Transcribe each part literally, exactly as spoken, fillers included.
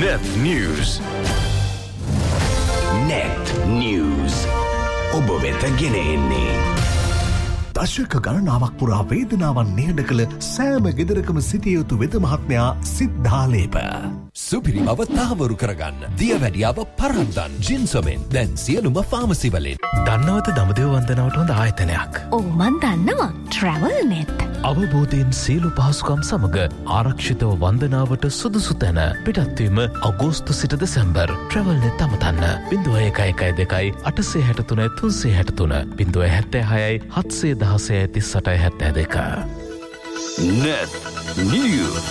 Net News. Net News. ඔබ වෙත ගෙන එන්නේ දශක ගණනාවක් පුරා වේදනාවන් නිහඬ කළ සෑම ගෙදරකම සිටිය යුතු වෙද මහත්මයා සිද්ධාලේප. සුපිරි බව තහවුරු කරගන්න. දියවැඩියාව පරද්දන් ජින්සොමෙන් දැන් සියලුම ෆාමසි වලින්. දන්නවද දඹදිව වන්දනාවට හොඳ ආයතනයක්? ඔව් මන් දන්නවා. Travel Net. අවබෝධයෙන් සියලු පහසුකම් සමග ආරක්ෂිතව වන්දනාවට සුදුසු තැන පිටත්වීම අගෝස්තු සිට දෙසැම්බර්. Travel Net අමතන්න. බිංදුව එකයි එකයි දෙකයි අටසිය හැට තුනයි තුන්සිය හැට තුන බිංදුව හැත්තෑ හයයි හත්සිය දහසය තිස් අටයි හැත්තෑ දෙක. Net News.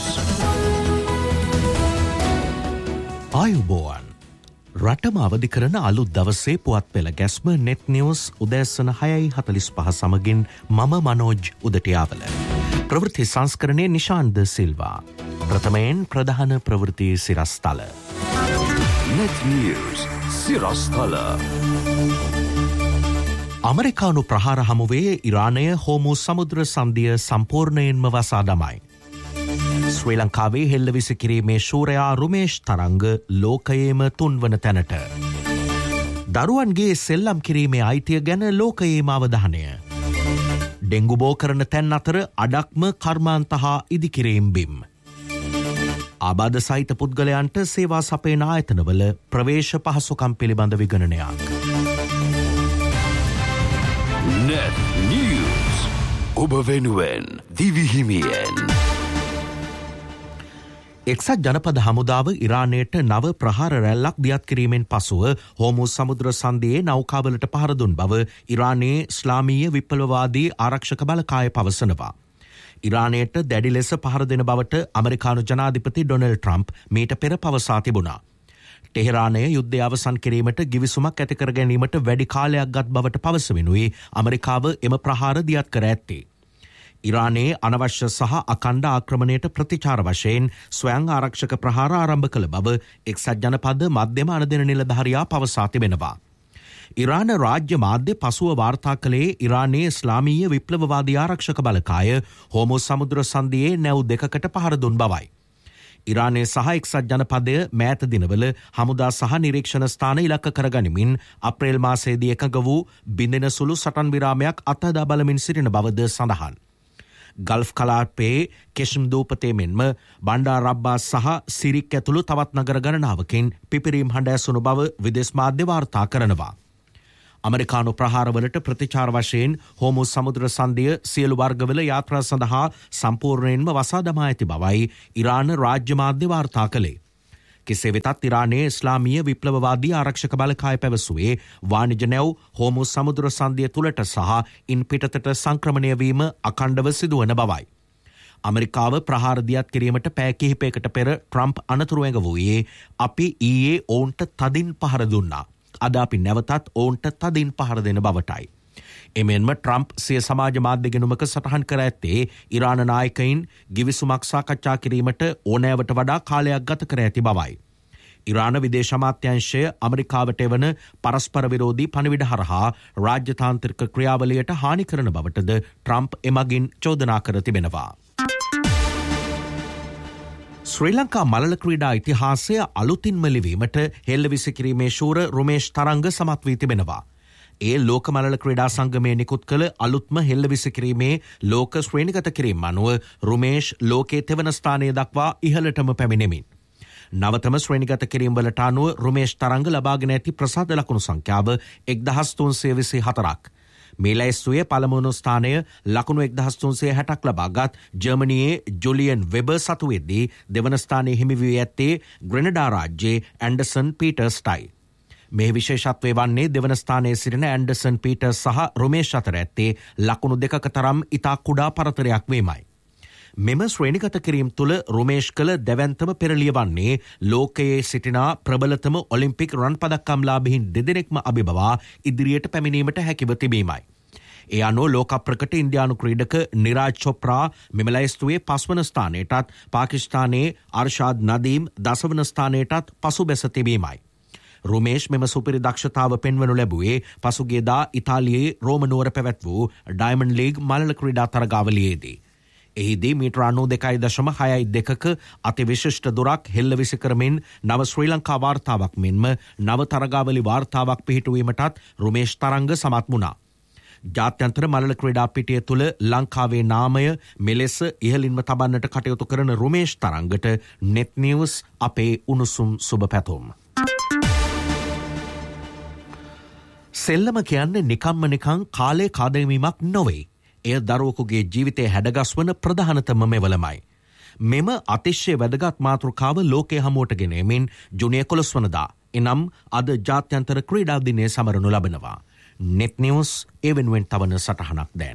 ආයුබෝවන්. රටම අවදි කරන අලුත් දවසේ පුවත් පෙළ ගැස්ම නෙට් නිවස් උදෑසන හයයි හතලිස් පහ සමගින් මම මනෝජ් උදටියාවල. ප්‍රවෘත්ති සංස්කරණය නිශාන්ද සිල්වා. ප්‍රථමයෙන් ප්‍රධාන ප්‍රවෘත්ති සිරස්තල. Net News සිරස්තල. අමරිකානු ප්‍රහාර හමුවේ ඉරානය හෝමු සමුද්‍ර සන්ධිය සම්පූර්ණයෙන්ම වසා දමයි. ශ්‍රී ලංකාවේ හෙල්ලවිසි කිරීමේ ශූරයා රුමේෂ් තරංග ලෝකයේම තුන්වන තැනට. දරුවන්ගේ සෙල්ලම් කිරීමේ අයිතිය ගැන ලෝකයේම අවධානය. ඩෙංගු බෝ කරන තැන් අතර අඩක්ම කර්මාන්ත හා ඉදිකිරීම් බිම්. ආබාධ සහිත පුද්ගලයන්ට සේවා සපයන ආයතනවල ප්‍රවේශ පහසුකම් පිළිබඳ විගණනයක්. Net News. ඔබ වෙනුවෙන් දිවිහිමියෙන්. එක්සත් ජනපද හමුදාව ඉරානයට නව ප්‍රහාර රැල්ලක් දියත් කිරීමෙන් පසුව හෝමු සමුද්‍ර සන්ධියේ නෞකාවලට පහර දුන් බව ඉරානයේ ඉස්ලාමීය විප්ලවවාදී ආරක්ෂක බලකාය පවසනවා. ඉරානයට දැඩි ලෙස පහර දෙන බවට අමරිකානු ජනාධිපති ඩොනල්ඩ් ට්‍රම්ප් මීට පෙර පවසා තිබුණා. ටෙහෙරානය යුද්ධය අවසන් කිරීමට ගිවිසුමක් ඇති කර ගැනීමට වැඩි කාලයක් ගත් බවට පවසවෙනුයි අමරිකාව එම ප්‍රහාර දියත් කර ඇත්තේ. ඉරානයේ අනවශ්‍ය සහ අකණ්ඩ ආක්‍රමණයට ප්‍රතිචාර වශයෙන් ස්වයං ආරක්ෂක ප්‍රහාර ආරම්භ කළ බව එක්සත් ජනපද මධ්‍යම අනදෙන නිලධාරියා පවසා තිබෙනවා. ඉරාන රාජ්‍ය මාධ්‍ය පසුව වාර්තා කළේ ඉරානයේ ඉස්ලාමීය විප්ලවවාදී ආරක්ෂක බලකාය හෝමු සමුද්‍ර සන්ධියේ නැව් දෙකකට පහර දුන් බවයි. ඉරානයේ සහ එක්සත් ජනපදය මෑත දිනවල හමුදා සහ නිරීක්ෂණ ස්ථාන ඉලක්ක කරගනිමින් අප්‍රේල් මාසයේදී එකඟ වූ බිඳෙන සුළු සටන් විරාමයක් අත්හදා බලමින් සිටින බවද සඳහන්. ගල්ෆ් කලාපයේ කෙෂම් දූපතේ මෙන්ම බණ්ඩාර අබ්බාස් සහ සිරික් ඇතුළු තවත් නගර ගණනාවකින් පිපිරීම් හඬ ඇසුණු බව විදේශ මාධ්‍ය වාර්තා කරනවා. අමරිකානු ප්‍රහාරවලට ප්‍රතිචාර වශයෙන් හෝමු සමුද්‍ර සන්ධිය සියලු වර්ගවල යාත්‍රා සඳහා සම්පූර්ණයෙන්ම වසා දමා ඇති බවයි ඉරාන රාජ්‍ය මාධ්‍ය වාර්තා කළේ. කෙසේ වෙතත් ඉරානයේ ඉස්ලාමීය විප්ලවවාදී ආරක්ෂක බලකාය පැවසුවේ වාණිජ නැව් හෝමු සමුද්‍ර සන්ධිය තුළට සහ ඉන් පිටතට සංක්‍රමණය වීම අඛණ්ඩව සිදුවන බවයි. අමරිකාව ප්‍රහාර දියත් කිරීමට පෑ කිහිපයකට පෙර ට්‍රම්ප් අනතුරු ඇඟවූයේ අපි ඊයේ ඔවුන්ට තදින් පහර දුන්නා. අද අපි නැවතත් ඔවුන්ට තදින් පහර දෙන බවටයි. එමෙන්ම ට්‍රම්ප් සිය සමාජ මාධ්‍ය ගෙනුමක සටහන් කර ඇත්තේ ඉරාන නායකයින් ගිවිසුමක් සාකච්ඡා කිරීමට ඕනෑවට වඩා කාලයක් ගත කර ඇති බවයි. ඉරාන විදේශ අමාත්‍යාංශය අමරිකාවට එවන පරස්පර විරෝධී පණිවිඩ හරහා රාජ්‍යතාන්ත්‍රික ක්‍රියාවලියට හානි කරන බවටද ට්‍රම්ප් එමගින් චෝදනා කර තිබෙනවා. ශ්‍රී ලංකා මලල ක්‍රීඩා ඉතිහාසය අලුතින්ම ලිවීමට හෙල්ලවිසි කිරීමේ ශූර රුමේෂ් තරංග සමත් වී තිබෙනවා. ඒ ලෝක මලල ක්‍රීඩා සංගමය නිකුත් කළ අලුත්ම හෙල්ලවිසි කිරීමේ ලෝක ශ්‍රේණිගත කිරීම අනුව රුමේෂ් ලෝකයේ තෙවන ස්ථානය දක්වා ඉහළටම පැමිණෙමින්. නවතම ශ්‍රේණිගත කිරීම් වලට අනුව රුමේෂ් තරංග ලබාගෙන ඇති ප්‍රසාද ලකුණු සංඛ්‍යාව එක්දහස් තුන්සිය විසි හතරක්. මේ ලැයිස්තුවේ පළමුවන ස්ථානය ලකුණු එක්දහස් තුන්සිය හැටක් ලබාගත් ජර්මනියේ ජුලියන් වෙබර් සතු වෙද්දී දෙවන ස්ථානයේ හිමි වී ඇත්තේ ග්‍රෙනඩා රාජ්‍යයේ ඇන්ඩර්සන් පීටර්ස්ටයි. මේ විශේෂත්වය වන්නේ දෙවන ස්ථානයේ සිටින ඇන්ඩර්සන් පීටර්ස් සහ රුමේෂ් අතර ඇත්තේ ලකුණු දෙකක තරම් ඉතා කුඩා පරතරයක් වීමයි. මෙම ශ්‍රේණිගත කිරීම තුළ රුමේෂ් කළ දැවැන්තම පෙරලිය වන්නේ ලෝකයේ සිටිනා ප්‍රබලතම ඔලිම්පික් රන් පදක්කම්ලාභීන් දෙදෙනෙක්ම අභිබවා ඉදිරියට පැමිණීමට හැකිව තිබීමයි. ඒ අනුව ලෝක ප්‍රකට ඉන්දියානු ක්‍රීඩක නිරාජ් චොප්රා මෙම ලැයිස්තුවේ පස්වන ස්ථානයටත් පාකිස්තානයේ අර්ෂාද් නදීම් දසවන ස්ථානයටත් පසු බැස තිබීමයි. රුමේෂ් මෙම සුපිරි දක්ෂතාව පෙන්වනු ලැබුවේ පසුගියදා ඉතාලියේ රෝම නුවර පැවැත් වූ ඩයමන්ඩ් ලීග් මලල ක්‍රීඩා තරගාවලියේදී. එහිදී මීටර අනූ දෙකයි දශම හයයි දෙකක අතිවිශිෂ්ට දුරක් හෙල්ල විසි කරමින් නව ශ්‍රී ලංකා වාර්තාවක් මෙන්ම නව තරගාවලි වාර්තාවක් පිහිටුවීමටත් රුමේෂ් තරංග සමත් වුණා. ජාත්‍යන්තර මල්ල ක්‍රීඩා පිටිය තුළ ලංකාවේ නාමය මෙලෙස ඉහළින්ම තබන්නට කටයුතු කරන රුමේෂ් තරංගට නෙට් නිවුස් අපේ උණුසුම් සුබ පැතුම්. සෙල්ලම කියන්නේ නිකම්ම නිකං කාලේ කාදවීමක් නොවේ. එය දරුවකුගේ ජීවිතය හැඩගස්වන ප්‍රධානතම මෙවලමයි. මෙම අතිශ්‍ය වැදගත් මාතෘකාව ලෝකය හමුවට ගෙනීමෙන් ජුනිය කොළොස් වනදා එනම් අද ජාත්‍යන්තර ක්‍රීඩා දිනය සමරනු ලබනවා. නෙට් නිවුස් ඒ වෙනුවෙන් තවන සටහනක් දැන්.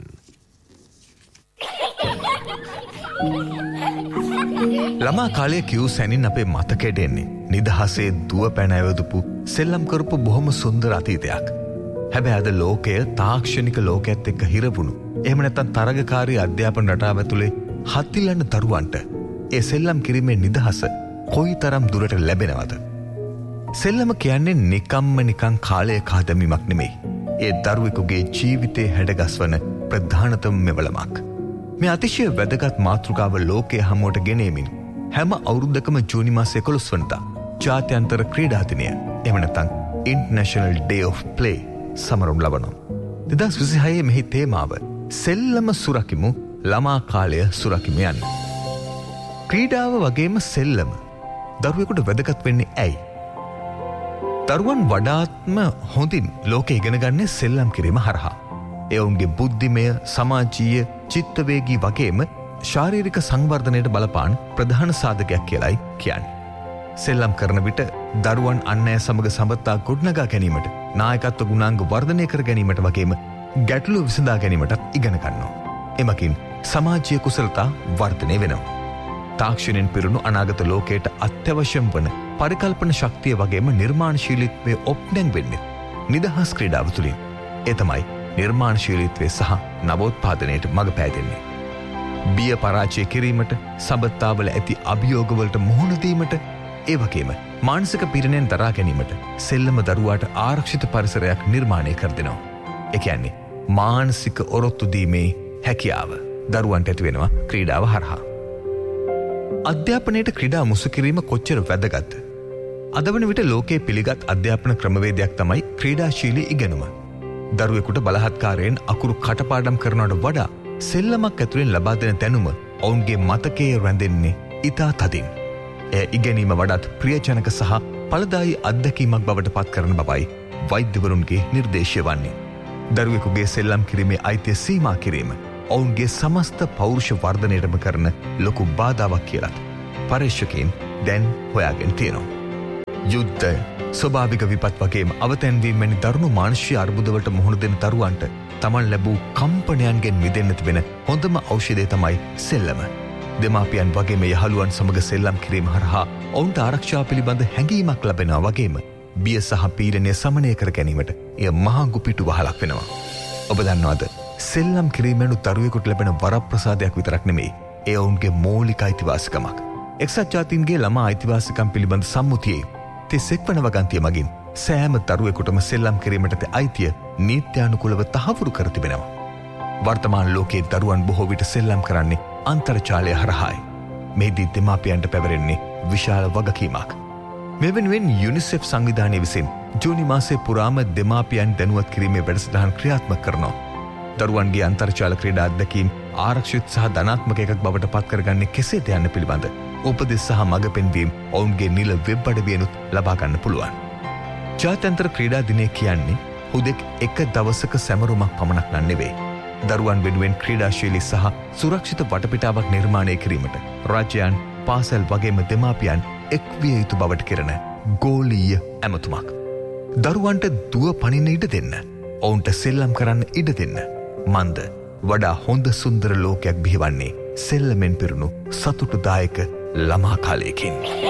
ළමා කාලය කිව් සැනින් අපේ මතකයට එන්නේ නිදහසේ දුව පැන ඇවදුපු සෙල්ලම් කරපු බොහොම සුන්දර අතීතයක්. හැබැයි අද ලෝකය තාක්ෂණික ලෝකයේත් එක්ක හිරවුණු එහෙම නැත්නම් තරගකාරී අධ්‍යාපන රටාව ඇතුලේ හතිලන දරුවන්ට ඒ සෙල්ලම් කිරීමේ නිදහස කොයිතරම් දුරට ලැබෙනවද? සෙල්ලම කියන්නේ නිකම්ම නිකං කාලය කාදමීමක් නෙමෙයි. ඒ දරුවෙකුගේ ජීවිතේ හැඩගස්වන ප්‍රධානතම මෙවලමක්. මේ අතිශය වැදගත් මාතෘකාව ලෝකයේ හමුවට ගෙනීමෙන් හැම අවුරුද්දකම ජූනි මාසයේ එකොළොස් වෙනිදා ජාත්‍යන්තර ක්‍රීඩා දිනය එහෙම නැත්නම් International Day of Play සමරනු ලබනවා. දෙදහස් විසිහය මෙහි තේමාව සෙල්ලම සුරකිමු ළමා කාලය සුරකිමු යන්න. ක්‍රීඩාව වගේම සෙල්ලම දරුවෙකුට වැදගත් වෙන්නේ ඇයි? දරුවන් වඩාත්ම හොඳින් ලෝකෙ ඉගෙන ගන්නේ සෙල්ලම් කිරීම හරහා. ඒ ඔවුන්ගේ බුද්ධිමය, සමාජීය, චිත්තවේගී වගේම ශාරීරික සංවර්ධනයට බලපාන ප්‍රධාන සාධකයක් කියලායි කියන්නේ. සෙල්ලම් කරන විට දරුවන් අන් අය සමග සම්බන්ධතා ගොඩනගා ගැනීමට, නායකත්ව ගුණාංග වර්ධනය කර ගැනීමට වගේම ගැටලු විසඳා ගැනීමටත් ඉගෙන ගන්නවා. එමකින් සමාජීය කුසලතා වර්ධනය වෙනවා. තාක්ෂණයෙන් පිරුණු අනාගත ලෝකයට අත්‍යවශ්‍යම වන පරිකල්පන ශක්තිය වගේම නිර්මාණශීලීත්වයේ ඔප්නැං වෙන්නේ නිදහස් ක්‍රීඩාව තුළින්. ඒ තමයි නිර්මාණශීලීත්වය සහ නවෝත්පාදනයට මඟ පෑදෙන්නේ. බිය පරාජය කිරීමට, සබත්තාවල ඇති අභියෝගවලට මුහුණ දීමට, ඒ වගේම මානසික පීඩනයෙන් දරා ගැනීමට සෙල්ලම දරුවාට ආරක්ෂිත පරිසරයක් නිර්මාණය කර දෙනවා. ඒ කියන්නේ මානසික ඔරොත්තු දීමේ හැකියාව දරුවන්ට ඇති වෙනවා ක්‍රීඩාව හරහා. අධ්‍යාපනයට ක්‍රීඩා මුසු කිරීම කොච්චර වැදගත්ද? අද වන විට ලෝකයේ පිළිගත් අධ්‍යාපන ක්‍රමවේදයක් තමයි ක්‍රීඩාශීලී ඉගෙනුම. දරුවෙකුට බලහත්කාරයෙන් අකුරු කටපාඩම් කරනවට වඩා සෙල්ලමක් ඇතුළෙන් ලබා දෙන දැනුම ඔවුන්ගේ මතකයේ රැඳෙන්නේ ඉතා තදින්. එය ඉගෙනීම වඩාත් ප්‍රියජනක සහ ඵලදායී අත්දැකීමක් බවට පත් කරන බවයි වෛද්‍යවරුන්ගේ නිර්දේශය වන්නේ. දරුවෙකුගේ සෙල්ලම් කිරීමේ අයිතිය සීමා කිරීම ඔවුන්ගේ සමස්ත පෞරුෂ වර්ධනයටම කරන ලොකු බාධාවක් කියලත් පර්යේෂකයන් දැන් හොයාගෙන තියෙනවා. යුද්ධ, ස්වභාවික විපත් වගේම අවතැන්වීම වැනි දරුණු මානසික අර්බුදවලට මුහුණ දෙන දරුවන්ට තමන් ලැබූ කම්පනයන්ගෙන් මිදෙන්න තිබෙන හොඳම ඖෂධය තමයි සෙල්ලම. දෙමාපියන් වගේම යහළුවන් සමග සෙල්ලම් කිරීම හරහා ඔවුන්ට ආරක්ෂාව පිළිබඳ හැඟීමක් ලැබෙනවා වගේම බිය සහ පීඩනය සමනය කර ගැනීමට එය මහඟු පිටු වහලක් වෙනවා. ඔබ දන්නවද? සෙල්ලම් කිරීමෙන් දරුවෙකුට ලැබෙන වරප්‍රසාදයක් විතරක් නෙමෙයි, ඒ ඔවුන්ගේ මූලික අයිතිවාසිකමක්. එක්සත් ජාතීන්ගේ ළමා අයිතිවාසිකම් පිළිබඳ සම්මුතියේ තිසෙක් වන වගන්තිය මගින් සෑම දරුවෙකුටම සෙල්ලම් කිරීමට ඇති අයිතිය නීත්‍යානුකූලව තහවුරු කර තිබෙනවා. වර්තමාන ලෝකයේ දරුවන් බොහෝ විට සෙල්ලම් කරන්නේ අන්තර්ජාලය හරහායි. මෙහිදී දෙමාපියන්ට පැවරෙන්නේ විශාල වගකීමක්. මේ වෙනුවෙන් යුනිසෙෆ් සංවිධානය විසින් ජූනි මාසයේ පුරාම දෙමාපියන් දැනුවත් කිරීමේ වැඩසටහන් ක්‍රියාත්මක කරනවා. දරුවන්ගේ අන්තර්ජාල ක්‍රීඩා අත්දැකීම් ආරක්ෂිත සහ ධනාත්මක එකක් බවට පත් කරගන්නේ කෙසේද යන්න පිළිබඳ උපදෙස් සහ මඟ පෙන්වීම් ඔවුන්ගේ නිල වෙබ් අඩවියනුත් ලබා ගන්න පුළුවන්. ජාත්‍යන්තර ක්‍රීඩා දිනය කියන්නේ හුදෙක් එක දවසක සැමරුමක් පමණක් නම් නෙවෙයි. දරුවන් වෙනුවෙන් ක්‍රීඩාශීලී සහ සුරක්ෂිත වටපිටාවක් නිර්මාණය කිරීමට රජයන්, පාසල් වගේම දෙමාපියන් එක් විය යුතු බවට කෙරෙන ගෝලීය ඇමතුමක්. දරුවන්ට දුව පනින්න ඉඩ දෙන්න, ඔවුන්ට සෙල්ලම් කරන්න ඉඩ දෙන්න. මන්ද වඩා හොඳ සුන්දර ලෝකයක් බිහිවන්නේ සෙල්ලමෙන් පිරුණු සතුටුදායක ළමා කාලයකින්.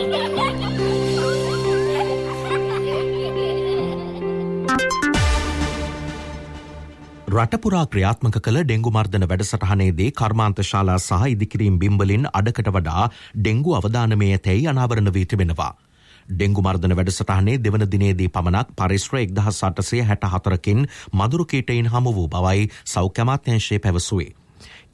රටපුරා ක්‍රියාත්මක කළ ඩෙංගු මර්ධන වැඩසටහනේදී කර්මාන්ත ශාලා සහ ඉදිකිරීම් බිම්වලින් අඩකට වඩා ඩෙංගු අවදානමය ඇතැයි අනාවරණ වී තිබෙනවා. ඩෙංගු මර්ධන වැඩසටහනේ දෙවන දිනේදී පමණක් පරිශ්‍ර එක්දහස් අටසිය හැට හතරකින් මදුරු කීටයින් හමු වූ බවයි සෞඛ්‍ය අමාත්‍යාංශය පැවසුවේ.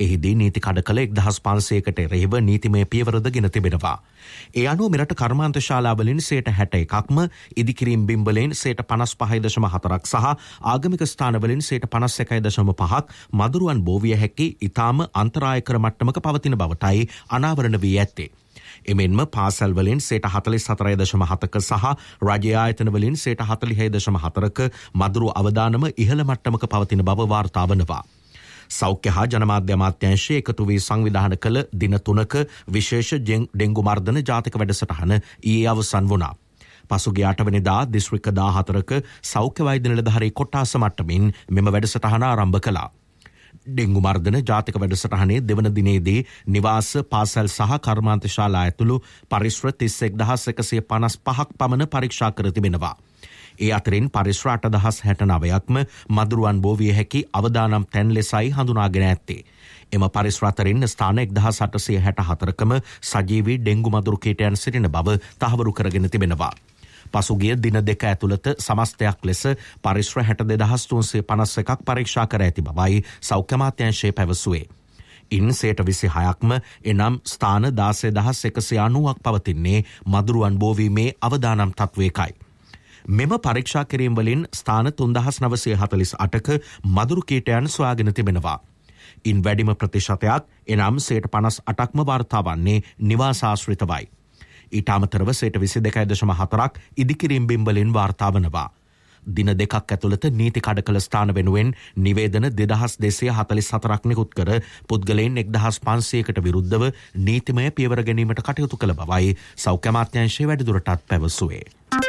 එහිදී නීති කඩ කළ එක්දහස් පන්සියයකට එරෙහිව නීතිමය පියවරද ගෙන තිබෙනවා. ඒ අනුව මෙරට කර්මාන්ත ශාලාවලින් සේට හැට එකක්ම, ඉදිකිරීම් බිම්වලින් සේට පනස් පහයි දශම හතරක් සහ ආගමික ස්ථානවලින් සේට පනස් එකයි දශම පහක් මදුරුවන් බෝවිය හැකි ඉතාම අන්තරායකර මට්ටමක පවතින බවටයි අනාවරණ වී ඇත්තේ. එමෙන්ම පාසල්වලින් සේට හතලිස් හතරයි දශම හතක සහ රජ්‍ය ආයතනවලින් සේට හතලිහයි දශම හතරක මදුරු අවදානම ඉහළ මට්ටමක පවතින බව වාර්තා වනවා. සෞඛ්‍ය හා ජනමාධ්‍ය අමාත්‍යාංශය එකතු වී සංවිධාන කළ දින තුනක විශේෂ ඩෙංගු මර්ධන ජාතික වැඩසටහන ඊයේ අවසන් වුණා. පසුගිය අටවැනිදා දිස්ත්‍රික්ක දාහතරක සෞඛ්‍ය වෛද්‍ය නිලධාරී කොට්ටාස මට්ටමින් මෙම වැඩසටහන ආරම්භ කළා. ඩෙංගු මර්ධන ජාතික වැඩසටහනේ දෙවන දිනේදී නිවාස පාසල් සහ කර්මාන්ත ශාලා ඇතුළු පරිශ්‍ර තිස් එක්දහස් එකසිය පනස් පහක් පමණ පරීක්ෂා කර තිබෙනවා. ඒ අතරින් පරිශ්‍ර අටදහස් හැට නවයක්ම මදුරුවන් බෝවිය හැකි අවදානම් තැන් ලෙසයි හඳුනාගෙන ඇත්තේ. එම පරිශ්‍ර අතරින් ස්ථාන එක්දහස් අටසිය හැට හතරකම සජීවී ඩෙංගු මදුරු කීටයන් සිටින බව තහවුරු කරගෙන තිබෙනවා. පසුගිය දින දෙක ඇතුළත සමස්තයක් ලෙස පරිශ්‍ර හැට දෙදහස් තුන්සිය පනස් එකක් පරීක්ෂා කර ඇති බවයි සෞඛ්‍ය අමාත්‍යාංශය පැවසුවේ. ඉන් සේට විසි හයක්ම එනම් ස්ථාන දාසය දහස් එකසිය අනූවක් පවතින්නේ මදුරුවන් බෝවීමේ අවදානම් තත්වයකයි. මෙම පරීක්ෂා කිරීම් වලින් ස්ථාන තුන්දහස් නවසිය හතලිස් අටක මදුරු කීටයන් සොයාගෙන තිබෙනවා. ඉන් වැඩිම ප්‍රතිශතයක් එනම් සේට පනස් අටක්ම වාර්තා වන්නේ නිවාසාශ්‍රිතවයි. ඊට අමතරව සේට විසි දෙකයි දශම හතරක් ඉදිකිරීම් බිම්වලින් වාර්තා වනවා. දින දෙකක් ඇතුළත නීති කඩ කළ ස්ථාන වෙනුවෙන් නිවේදන දෙදහස් දෙසිය හතලිස් හතරක් නිකුත් කර පුද්ගලයන් එක්දහස් පන්සියයකට විරුද්ධව නීතිමය පියවර ගැනීමට කටයුතු කළ බවයි සෞඛ්‍ය අමාත්‍යාංශය වැඩිදුරටත් පැවසුවේ.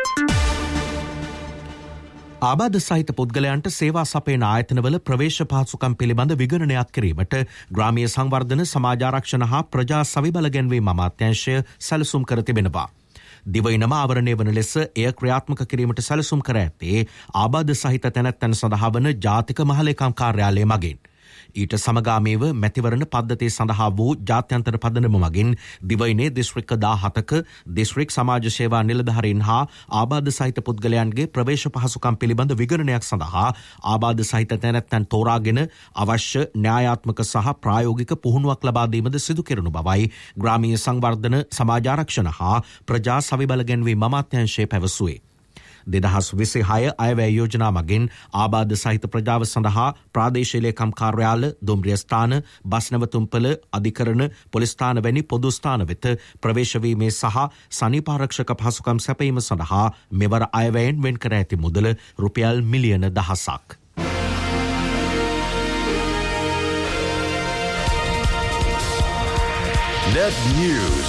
ආබාධ සහිත පුද්ගලයන්ට සේවා සපයන ආයතනවල ප්‍රවේශ පහසුකම් පිළිබඳ විගණනයක් කිරීමට ග්‍රාමීය සංවර්ධන සමාජාරක්ෂණ හා ප්‍රජා සවිබල ගැන්වීම අමාත්‍යාංශය සැලසුම් කර තිබෙනවා. දිවයිනම ආවරණය වන ලෙස එය ක්‍රියාත්මක කිරීමට සැලසුම් කර ඇත්තේ ආබාධ සහිත තැනැත්තන් සඳහා වන ජාතික මහලේකම් කාර්යාලය මගින්. ඊට සමගාමීව මැතිවරණ පද්ධතිය සඳහා වූ ජාත්‍යන්තර පදනම මගින් දිවයිනේ දිස්ත්‍රික්ක දාහතක දිස්ත්‍රික් සමාජ සේවා නිලධාරීන් හා ආබාධ සහිත පුද්ගලයන්ගේ ප්‍රවේශ පහසුකම් පිළිබඳ විගණනයක් සඳහා ආබාධ සහිත තැනැත්තන් තෝරාගෙන අවශ්‍ය න්‍යායාත්මක සහ ප්‍රායෝගික පුහුණුවක් ලබා දීමද සිදු කෙරෙනු බවයි ග්‍රාමීය සංවර්ධන සමාජාරක්ෂණ හා ප්‍රජා සවිබල ගැන්වීම අමාත්‍යාංශය පැවසුවේ. දෙදහස් විසිහය අයවැය යෝජනා මගින් ආබාධ සහිත ප්‍රජාව සඳහා ප්‍රාදේශීය ලේකම් කාර්යාල, දුම්රිය ස්ථාන, බස් නැවතුම්පළ අධිකරණ, පොලිස් ස්ථාන වැනි පොදු ස්ථාන වෙත ප්‍රවේශ වීමේ සහ සනීපාරක්ෂක පහසුකම් සැපයීම සඳහා මෙවර අයවැයෙන් වෙන් කර ඇති මුදල රුපියල් මිලියන දහසක්. Net News.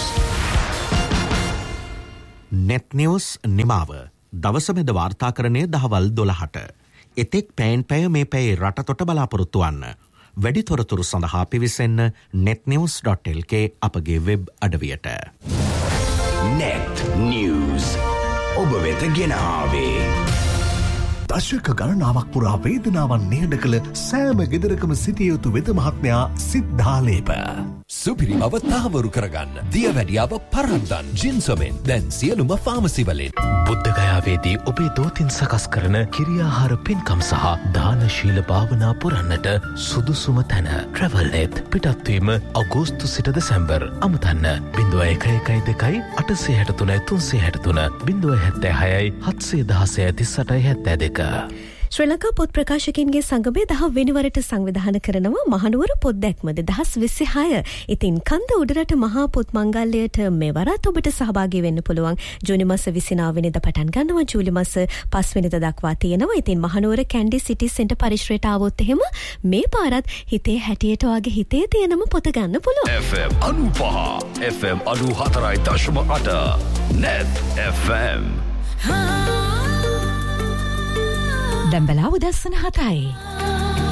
Net News නිමාව. දවසමෙද වාර්තාකරණය දහවල් දොළහට. එතෙක් පෑන් පැය මේ පැයේ රටතොට බලාපොරොත්තු වන්න. වැඩි තොරතුරු සඳහා පිවිසෙන්න netnews dot l k අපගේ වෙබ් අඩවියට. Net News. ඔබ වෙත ගෙන ආවේ. දශක ගණනාවක් පුරා වේදනාවන් නිහඬ කළ සෑම ගෙදරකම සිටිය යුතු වෙද මහත්මයා සිද්ධාලේප. සුපිරි බව තහවුරු කරගන්න දියවැඩියාව පරද්දන් ජින්සොමෙන් දැන් සියලුම ෆාමසි වලින්. බුද්ධගයාවේදී ඔබේ දෝතින් සකස් කරන කිරියාහාර පින්කම් සහ දානශීල භාවනා පුරන්නට සුදුසුම තැන ට්‍රැවල්නෙත්. පිටත්වීම අගෝස්තු සිට දෙසැම්බර්. අමතන්න බිඳුව එක එකයි දෙකයි අටසිය හැට තුනයි තුන්සිය හැට තුන බිඳුව හැත්තෑ හයයි හත්සිය දහසය තිස් අටයි හැත්තෑ දෙක. ශ්‍රී ලංකා පොත් ප්‍රකාශකයන්ගේ සංගමය දහ වෙනිවරට සංවිධාන කරනවා මහනුවර පොත් දැක්මද දහස් විසිහය. ඉතින් කන්ද උඩරට මහා පොත් මංගල්‍යයට මෙවරත් ඔබට සහභාගී වෙන්න පුළුවන්. ජූනි මාස විසිනව වෙනිදා පටන් ගන්නවා. ජූලි මාස පහ වෙනිදා දක්වා තියෙනවා. ඉතින් මහනුවර කැන්ඩි සිටි සෙන්ටර් පරිශ්‍රයට ආවොත් එහෙම මේ පාරත් හිතේ හැටියට වගේ හිතේ තියෙනම පොත ගන්න පුළුවන්. F M අනූපහ F M අනූ හතරයි දශම අට Net F M. දැන් බලාව උදැස්සන හතයි.